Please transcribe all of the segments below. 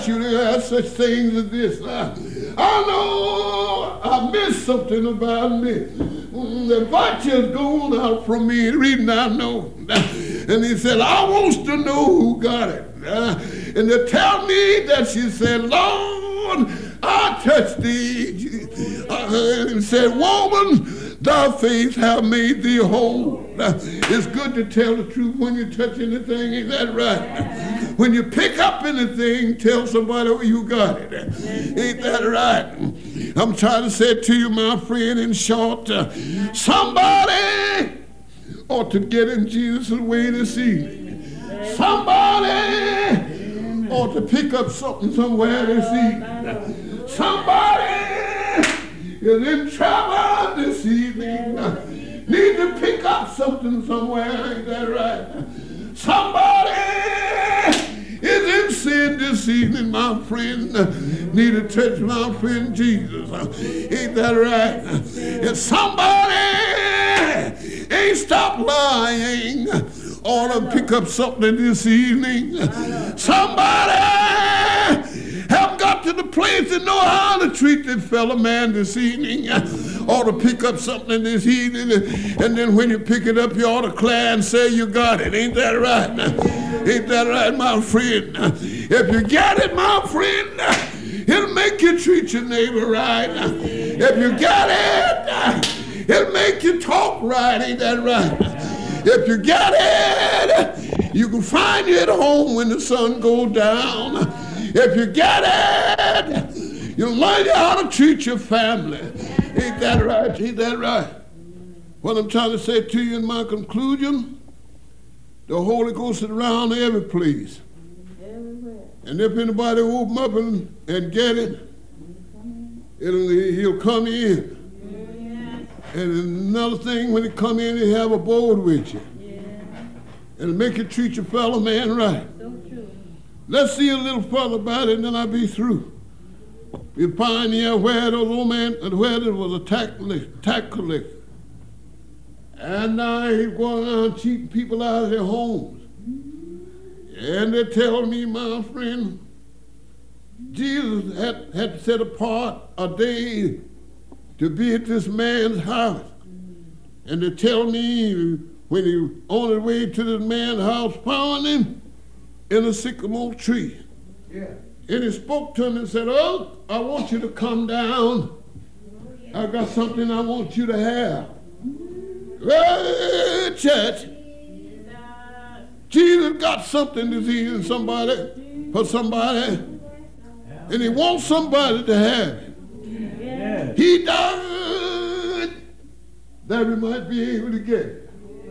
ask you to ask such things as this. I know I missed something about me. The virtue's gone out from me. The reason I know. And he said, I want to know who got it. And they tell me that she said, Lord, I touched thee. And said, woman, thy faith have made thee whole. It's good to tell the truth when you touch anything, ain't that right? When you pick up anything, tell somebody you got it. Ain't that right? I'm trying to say to you, my friend, in short, somebody ought to get in Jesus' way this evening. Somebody ought to pick up something somewhere this evening. Somebody is in trouble this evening. Need to pick up something somewhere, ain't that right? Somebody is in sin this evening, my friend. Need to touch my friend Jesus. Ain't that right? And somebody ain't stopped lying. Ought to pick up something this evening. Somebody have got to the place to know how to treat this fellow man this evening. Ought to pick up something this evening, and then when you pick it up, you ought to clap and say you got it. Ain't that right? Ain't that right, my friend? If you get it, my friend, it'll make you treat your neighbor right. If you get it, it'll make you talk right. Ain't that right? If you get it, you can find you at home when the sun goes down. If you get it, you'll learn how to treat your family. Ain't that right? Ain't that right? What I'm trying to say to you in my conclusion, the Holy Ghost is around every place. And if anybody open up and get it, he'll come in. And another thing, when he come in, he'll have a board with you. And make you treat your fellow man right. Let's see a little further about it, and then I'll be through. We find here where the old man, where there was a tax collector. And now he's going around cheating people out of their homes. And they tell me, my friend, Jesus had to set apart a day to be at this man's house. And they tell me when he on his way to this man's house, found him in a sycamore tree. Yeah. And he spoke to him and said, oh, I want you to come down. I got something I want you to have. Well, church, Jesus got something to see in somebody, for somebody, and he wants somebody to have it. Yeah. He died that we might be able to get it.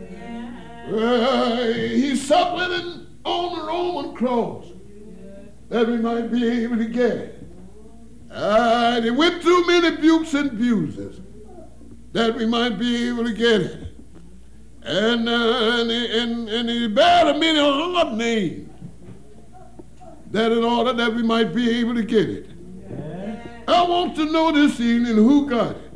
He suffered on the Roman cross that we might be able to get it. He went through many bukes and bruises that we might be able to get it. And he bare a many hard names that in order that we might be able to get it. I want to know this evening who got it.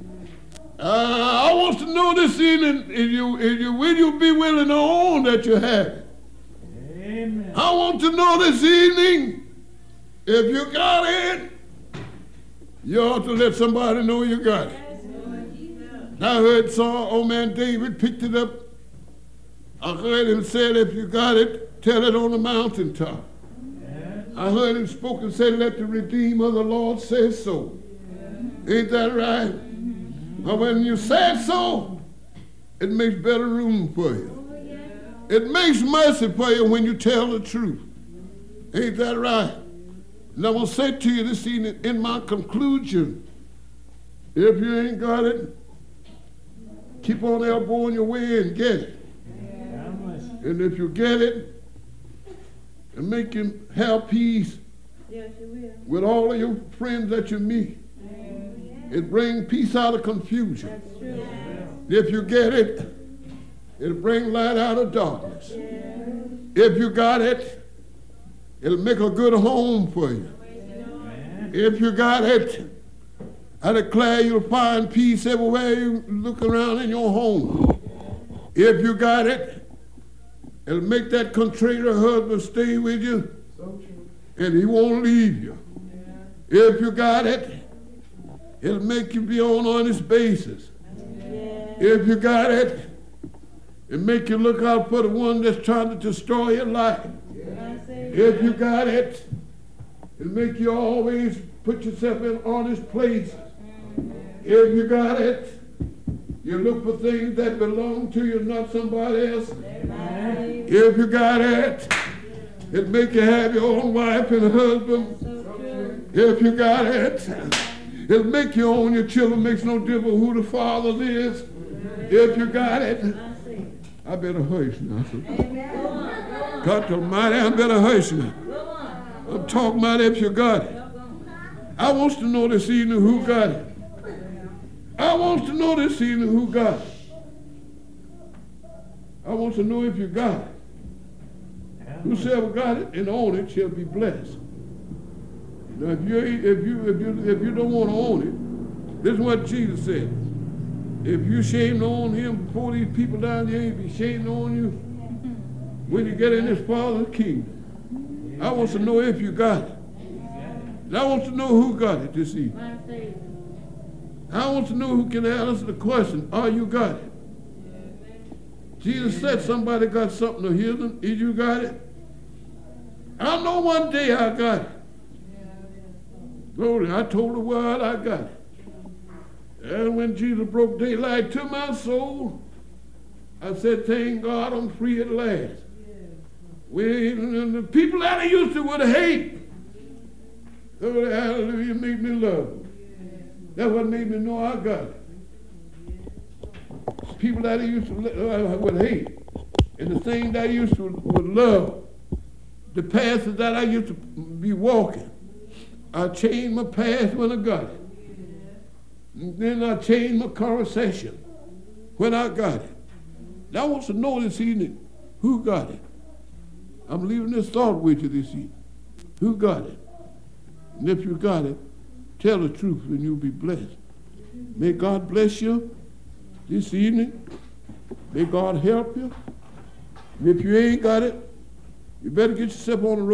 I want to know this evening will you be willing to own that you have it. Amen. I want to know this evening if you got it, you ought to let somebody know you got it. I heard old man David picked it up. I heard him said, if you got it, tell it on the mountaintop. I heard him spoke and said, let the Redeemer of the Lord say so. Ain't that right? But when you say so, it makes better room for you. It makes mercy for you when you tell the truth. Ain't that right? And I will say to you this evening in my conclusion, if you ain't got it, keep on elbowing your way and get it. And if you get it, and make you have peace with all of your friends that you meet. It brings peace out of confusion. If you get it, it'll bring light out of darkness. If you got it, it'll make a good home for you. If you got it, I declare you'll find peace everywhere you look around in your home. If you got it, it'll make that contrary husband stay with you. So true. And he won't leave you. If you got it, it'll make you be on honest basis. If you got it, it'll make you look out for the one that's trying to destroy your life. If you got it, it'll make you always put yourself in honest places. If you got it, you look for things that belong to you, not somebody else. If you got it, it'll make you have your own wife and husband. If you got it, it'll make you own your children. Makes no difference who the father is. If you got it, I better hush now. God Almighty, I better hush now. I'm talking about if you got it. I want to know this evening who got it. I want to know this evening who got it. I want to know if you got it. Whosoever got it and own it shall be blessed. Now, if you don't want to own it, this is what Jesus said. If you shame to own him before these people down there, he'll be shamed to own you when you get in his Father's kingdom. I want to know if you got it. And I want to know who got it this evening. I want to know who can answer the question, are you got it? Jesus said somebody got something to hear them. Is you got it? I know one day I got it. Glory, I told the world I got it. And when Jesus broke daylight to my soul, I said, thank God I'm free at last. When the people that I used to would hate, glory, hallelujah, made me love them. That's what made me know I got it. People that I used to would hate, and the thing that I used to would love, the path that I used to be walking, I changed my path when I got it. And then I changed my conversation when I got it. Now I want to know this evening who got it. I'm leaving this thought with you this evening. Who got it? And if you got it, tell the truth and you'll be blessed. May God bless you this evening. May God help you. And if you ain't got it, you better get yourself on the road.